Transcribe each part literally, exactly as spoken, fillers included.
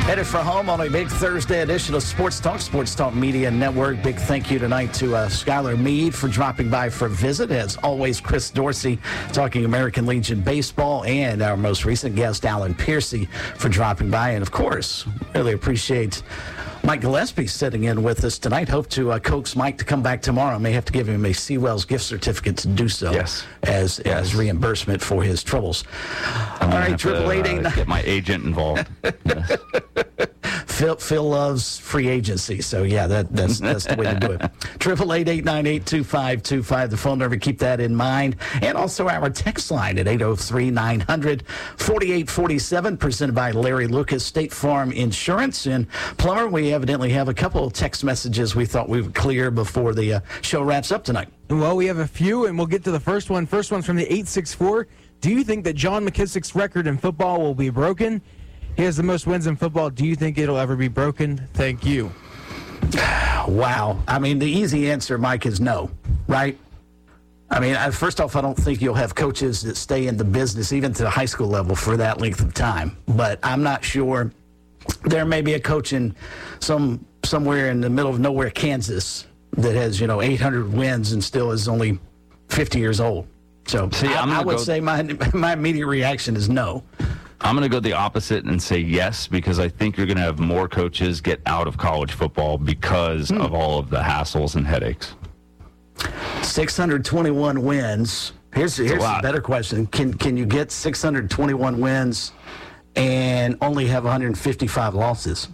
Headed for home on a big Thursday edition of Sports Talk, Sports Talk Media Network. Big thank you tonight to uh, Skylar Meade for dropping by for a visit. As always, Chris Dorsey talking American Legion baseball, and our most recent guest, Alan Piercy, for dropping by. And, of course, really appreciate Mike Gillespie sitting in with us tonight. Hope to uh, coax Mike to come back tomorrow. May have to give him a Seawells gift certificate to do so. Yes. As, yes. as reimbursement for his troubles. I'm All right, have triple eight eight to, uh, get my agent involved. Yes. Phil, Phil loves free agency, so yeah, that, that's that's the way to do it. Triple eight eight nine eight two five two five. The phone number, keep that in mind, and also our text line at eight zero three nine hundred forty-eight forty-seven, presented by Larry Lucas State Farm Insurance. And Plummer, we evidently have a couple of text messages we thought we would clear before the uh, show wraps up tonight. Well, we have a few, and we'll get to the first one. First one's from the eight six four. Do you think that John McKissick's record in football will be broken? He has the most wins in football. Do you think it'll ever be broken? Thank you. Wow. I mean, the easy answer, Mike, is no, right? I mean, I, first off, I don't think you'll have coaches that stay in the business, even to the high school level, for that length of time. But I'm not sure. There may be a coach in some somewhere in the middle of nowhere, Kansas, that has, you know, eight hundred wins and still is only fifty years old. So See, I, I would go- say my my immediate reaction is no. I'm going to go the opposite and say yes, because I think you're going to have more coaches get out of college football because hmm. of all of the hassles and headaches. six hundred twenty-one wins. Here's here's a, a better question. Can can you get six hundred twenty-one wins and only have one hundred fifty-five losses?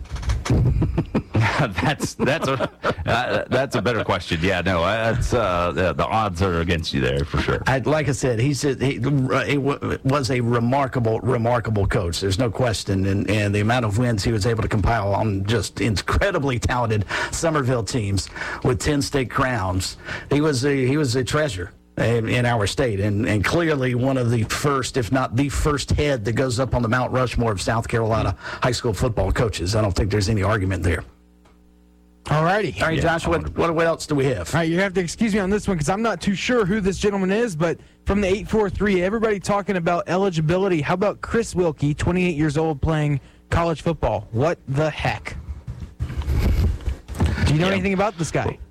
that's that's a uh, that's a better question. Yeah, no, that's uh, the, the odds are against you there for sure. I, like I said, he's a, he, he was a remarkable, remarkable coach. There's no question, and, and the amount of wins he was able to compile on just incredibly talented Somerville teams with ten state crowns. He was a, he was a treasure in our state, and, and clearly one of the first, if not the first head that goes up on the Mount Rushmore of South Carolina high school football coaches. I don't think there's any argument there. All righty. All right, Yeah, Josh, what, what, what else do we have? All right, you have to excuse me on this one because I'm not too sure who this gentleman is, but from the eight four three, everybody talking about eligibility. How about Chris Wilkie, twenty-eight years old, playing college football? What the heck? Do you know Yeah. anything about this guy?